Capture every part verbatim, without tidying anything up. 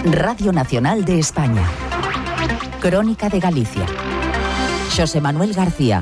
Radio Nacional de España. Crónica de Galicia. Xosé Manuel García.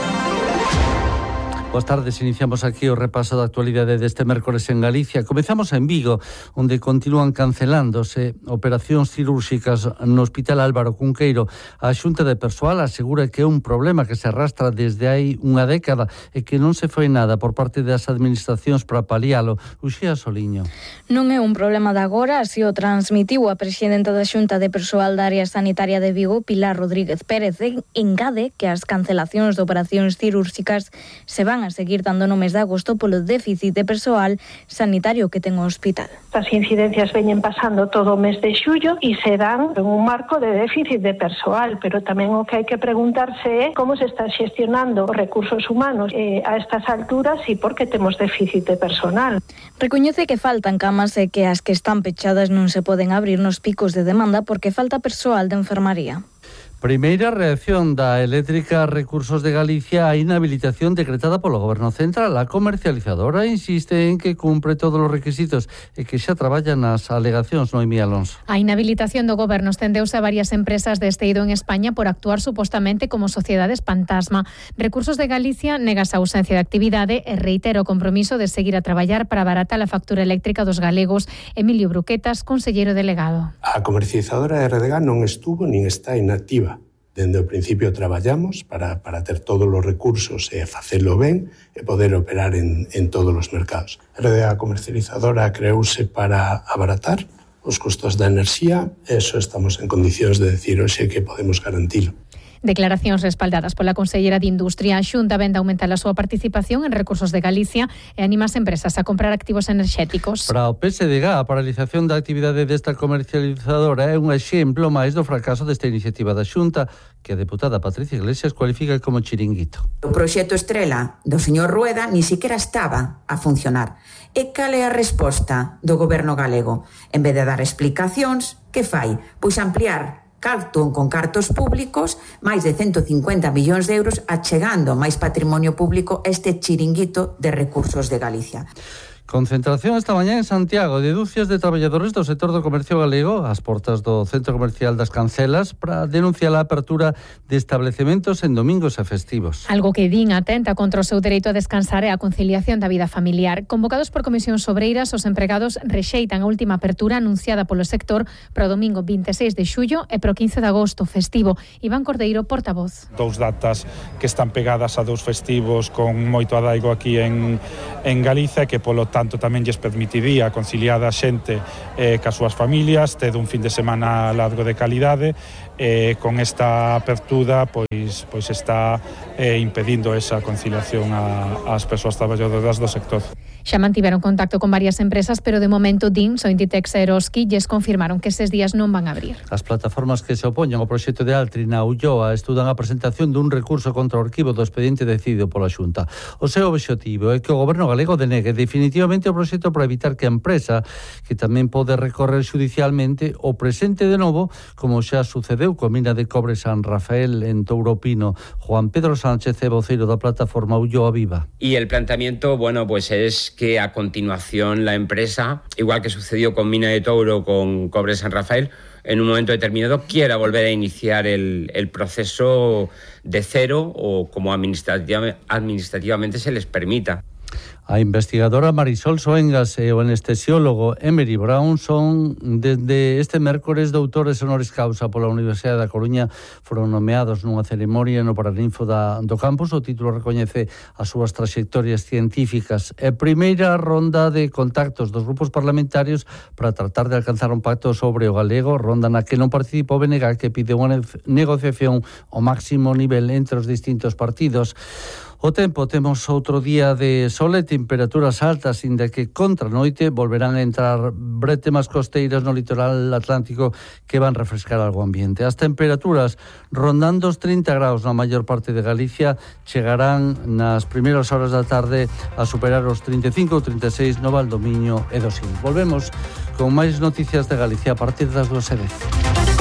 Boas tardes, iniciamos aquí o repaso da actualidade deste mércores en Galicia. Comezamos en Vigo, onde continúan cancelándose operacións cirúrxicas no Hospital Álvaro Cunqueiro. A Xunta de Persoal asegura que é un problema que se arrastra desde hai unha década e que non se foi nada por parte das administracións para palialo. Uxía Soliño. Non é un problema de agora, así o transmitiu a presidenta da Xunta de Persoal da Área Sanitaria de Vigo, Pilar Rodríguez Pérez. Engade que as cancelacións de operacións cirúrxicas se van a seguir dando no mes de agosto polo déficit de persoal sanitario que ten o hospital. As incidencias veñen pasando todo o mes de xullo e se dan en un marco de déficit de persoal, pero tamén o que hai que preguntarse é como se está xestionando os recursos humanos eh, a estas alturas e por que temos déficit de personal. Recoñece que faltan camas e que as que están pechadas non se poden abrir nos picos de demanda porque falta persoal de enfermaría. Primeira reacción da Eléctrica Recursos de Galicia á inhabilitación decretada polo Goberno Central. A comercializadora insiste en que cumpre todos os requisitos e que xa traballa nas alegacións, Noemí Alonso. A inhabilitación do Goberno estendeuse a varias empresas deste eido en España por actuar supostamente como sociedades fantasma. Recursos de Galicia nega esa ausencia de actividade e reitera o compromiso de seguir a traballar para abaratar a factura eléctrica dos galegos. Emilio Bruquetas, conselleiro delegado. A comercializadora R D G non estuvo nin está inactiva. Dende o principio traballamos para, para ter todos os recursos e facelo ben e poder operar en, en todos os mercados. A R D A comercializadora creouse para abaratar os custos da enerxía e eso estamos en condicións de decir hoxe que podemos garantilo. Declaracións respaldadas pola consellera de Industria. A Xunta vende aumentar a súa participación en Recursos de Galicia e anima as empresas a comprar activos enerxéticos. Para o P S D G, a paralización da actividade desta comercializadora é un exemplo máis do fracaso desta iniciativa da Xunta, que a deputada Patricia Iglesias cualifica como chiringuito. O proxecto estrela do señor Rueda ni siquiera estaba a funcionar. E cal é a resposta do goberno galego? En vez de dar explicacións, que fai? Pois ampliar cartón con cartos públicos, máis de ciento cincuenta millóns de euros, achegando máis patrimonio público a este chiringuito de Recursos de Galicia. Concentración esta mañá en Santiago de dúcias de traballadores do sector do comercio galego ás portas do Centro Comercial das Cancelas para denunciar a apertura de establecementos en domingos e festivos. Algo que din atenta contra o seu dereito a descansar e a conciliación da vida familiar. Convocados por comisións obreiras, os empregados rexeitan a última apertura anunciada polo sector para o domingo vinte e seis de xullo e para o quince de agosto, festivo. Iván Cordeiro, portavoz. Dous datas que están pegadas a dous festivos con moito adaigo aquí en, en Galicia, que polo tanto tamén lles permitiría conciliar a xente eh, cas súas familias, ter un fin de semana largo de calidade. Eh, con esta apertura pois, pois está eh, impedindo esa conciliación a, ás persoas traballadoras do sector. Xa mantiveron contacto con varias empresas, pero de momento D I N, Soinditex e Eroski lles confirmaron que eses días non van a abrir. As plataformas que se opoñen ao proxecto de Altri na Ulloa estudan a presentación dun recurso contra o arquivo do expediente decidido pola Xunta. O seu obxectivo é que o goberno galego denegue definitivamente o proxecto para evitar que a empresa, que tamén pode recorrer xudicialmente, o presente de novo, como xa sucedeu coa mina de cobre San Rafael en Touro Pino. Juan Pedro Sánchez é voceiro da plataforma Ulloa Viva. Y el planteamiento, bueno, pues es que a continuación la empresa, igual que sucedió con Mina de Touro, con Cobre San Rafael, en un momento determinado quiera volver a iniciar el, el proceso de cero o como administrativa, administrativamente se les permita. A investigadora Marisol Soengas e o anestesiólogo Emery Brown son desde este mércores doutores honoris causa pola Universidade da Coruña, foron nomeados nunha ceremonia no Paraninfo da, do campus. O título recoñece as súas traxectorias científicas e primeira ronda de contactos dos grupos parlamentarios para tratar de alcanzar un pacto sobre o galego, ronda na que non participou B N G, que pide unha negociación ao máximo nivel entre os distintos partidos. O tempo, temos outro día de sol e temperaturas altas, inda que contra noite volverán a entrar bretemas costeiras no litoral atlántico que van refrescar algo ambiente. As temperaturas rondando os trinta graus na maior parte de Galicia chegarán nas primeiras horas da tarde a superar os trinta e cinco ou trinta e seis no Valdomiño e do Sil. Volvemos con máis noticias de Galicia a partir das dúas e dez.